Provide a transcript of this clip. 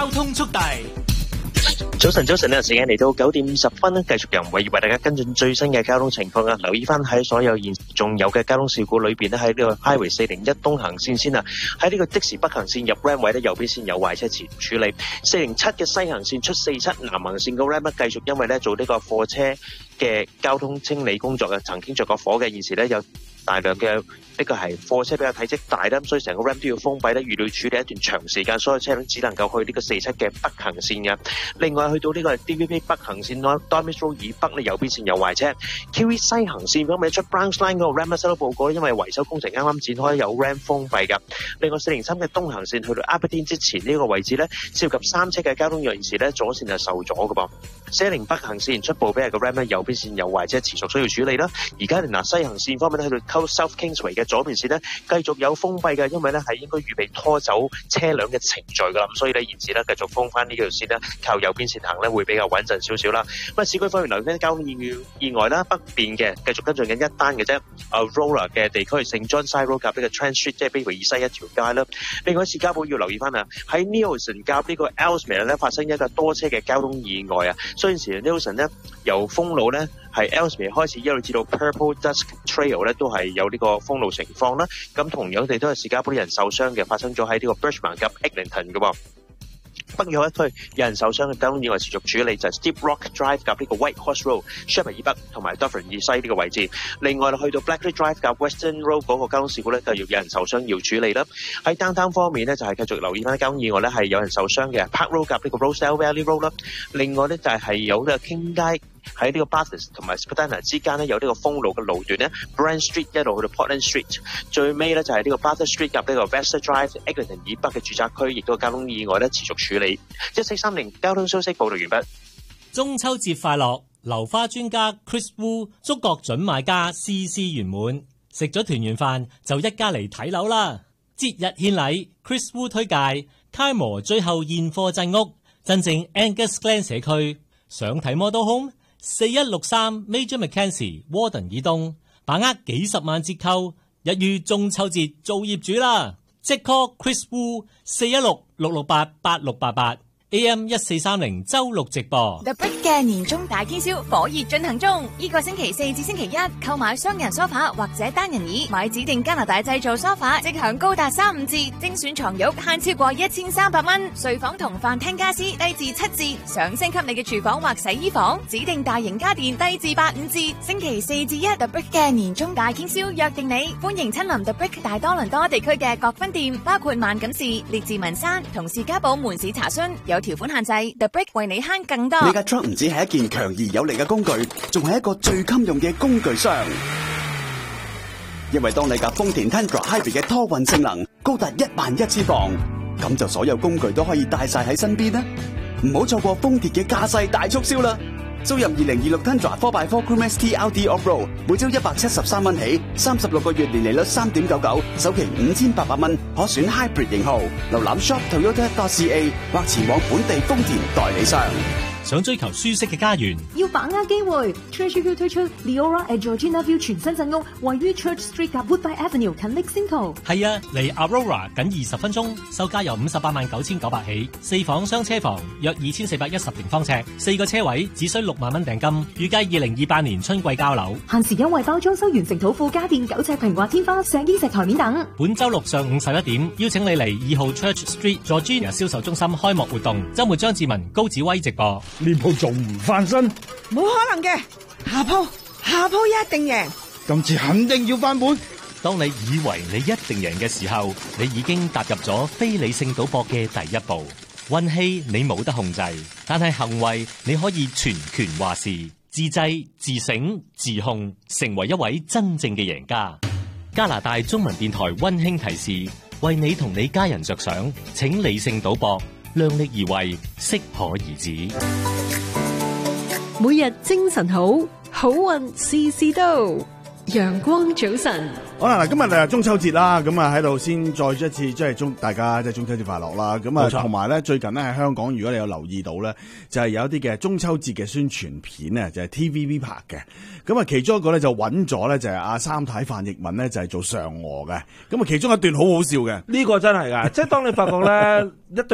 交通速遞。 早晨，呢個時間嚟到9點50分啦，繼續由為大家跟進最新嘅交通情況啊！留意翻喺所有現仲有嘅交通事故裏邊咧，喺呢個 Highway 401東行線先啊，喺呢個的士北行線入 Ram 位咧，右邊線有壞車前處理。407嘅西行線出47南行線個 Ram 咧，繼續因為咧做呢個貨車嘅交通清理工作嘅，曾經着過火嘅，現時咧有大量嘅呢個係貨車比較體積大啦，所以成個 Ram 都要封閉咧，預料處理一段長時間，所有車輛只能夠去呢個47嘅北行線嘅。另外去到呢個 DVP 北行線 Dormis Road 以北咧，右邊線有壞車。QE 西行線咁咪出 Bronx Line 嗰個 Ram 收到報告，因為維修工程啱啱展開，有 Ram 封閉㗎。另外403嘅東行線去到 Aberdeen 之前呢個位置咧，涉及3車嘅交通現時咧左線係受阻㗎噃。410北行線出部俾人嘅 Ram 咧，右邊線有壞車，持續需要處理啦。而家嗱西行線方面咧，去到 South Kingsway 嘅左邊線咧，繼續有封閉嘅，因為咧係應該預備拖走車輛嘅程序㗎啦，咁所以咧現時咧繼續封翻呢條線咧，靠右邊線行咧會比較穩陣少少啦。咁啊市區方面留意翻交通意外啦，北邊嘅繼續跟進緊一單嘅啫，Aurora 嘅地區聖 John Side Road 夾呢個 Trent Street 即係 Bayway 以西一條街啦。另外士嘉堡要留意翻啊，喺 Neilson 夾呢個 Ellesmere 咧發生一個多車嘅交通意外啊，所以現時 Neilson 咧由封路咧係 Ellesmere 開始一路至到 Purple Dusk Trail 咧都係有呢個封路情況啦。咁同樣地都係士嘉堡啲人受傷嘅，發生咗喺呢個 Birchmount 及 Eglinton 嘅喎。北約一區有人受傷嘅交通意外持續處理，就係 Steep Rock Drive 及呢個 White Horse Road、Shepherd 以北同埋 Dufferin 以西呢個位置。另外去到 Blackley Drive 及 Western Road 嗰個交通事故咧，繼續有人受傷要處理啦。喺 Downtown 方面咧，就係繼續留意翻交通意外咧，係有人受傷嘅 Park Road 及呢個 Rosedale Valley Road 啦。另外咧就係有呢個 King 街。喺呢個 Bathurst 同埋 Spadina 之間咧有呢個封路嘅路段咧 ，Brand Street 一路去到 Portland Street， 最尾咧就係呢個 Bathurst Street 及呢個 Vesta Drive、Eglinton 以北嘅住宅區，亦都有交通意外咧持續處理。1430交通消息報道完畢。 中秋節快樂！流花專家 Chris Wu 祝各準買家事事圓滿，食咗團圓飯就一家嚟睇樓啦！節日獻禮 ，Chris Wu 推介楷模最後現貨鎮屋，真正 Angus Glen 社區，想睇 Model Home。4163 Major Mackenzie Warden 以東，把握幾十萬折扣，一於中秋節做業主啦！即 call Chris Wu 416-668-8688 AM 1430周六直播。 The Brick 嘅年終大傾銷火熱進行中，呢個星期4至星期1購買雙人梳化或者單人椅，買指定加拿大製造梳化即享高達3、5折，精選床褥慳超過1300蚊，睡房同飯廳家私低至7折，想升級你嘅廚房或洗衣房，指定大型家電低至8、5折。星期4至1 The Brick 嘅年終大傾銷約定你，歡迎親臨 The Brick 大多倫多地區嘅各分店，包括萬錦市、列治文山同士嘉堡門市查詢，有條款限制。 The Brick 為你慳更多。 你架 truck 唔止係一件強而有力嘅工具，仲係一個最襟用嘅工具箱。因為當你架豐田 Tundra Hybrid 嘅拖運性能高達11000磅，咁就所有工具都可以帶晒喺身邊啦。唔好錯過豐田嘅駕駛大促銷啦！租入2026 Tundra 4x4 Crew ST LT Off-Road， 每周173蚊起，36個月年利率3.99%，首期5800蚊，可選 Hybrid 型號。瀏覽 shop.toyota.ca 或前往本地豐田代理商。 想追求舒適嘅家園， 要把握機會。Church View 推出 Leora at Georgina View 全新鎮屋，位於 Church Street 及 Woodbine Avenue 近 Lexington。 係啊，離 Aurora 僅20分鐘，售價由589900起，4房雙車房，約2410平方尺，4個車位，只需6萬蚊訂金，預計2028年春季交樓。 限時優惠包裝修完成土庫家電9尺平滑天花、石英石台面等。 本周六上午11點，邀請你嚟2號 Church Street Georgina 銷售中心開幕活動，周末張志文、高子威直播。 呢鋪仲唔翻身？ 冇可能嘅，下鋪一定贏。 今次肯定要翻本。 當你以為你一定贏嘅時候，你已經踏入咗非理性賭博嘅第一步。運氣你冇得控制，但係行為你可以全權話事。自制、自省、自控，成為一位真正嘅贏家。加拿大中文電台溫馨提示：為你同你家人着想，請理性賭博，量力而為，適可而止。 每日精神好，好運事事都。陽光早晨， 好啦，嗱，今日中秋節啦，咁啊喺度先再一次即係祝大家即係中秋節快樂啦。咁啊，同埋咧最近咧喺香港，如果你有留意到咧，就係有一啲嘅中秋節嘅宣傳片啊，就係 TVB 拍嘅。咁啊，其中一個咧就揾咗咧就係阿三太范逸文咧就係做嫦娥嘅。咁啊，其中一段好好笑嘅， 呢個真係噶，即係當你發覺咧一對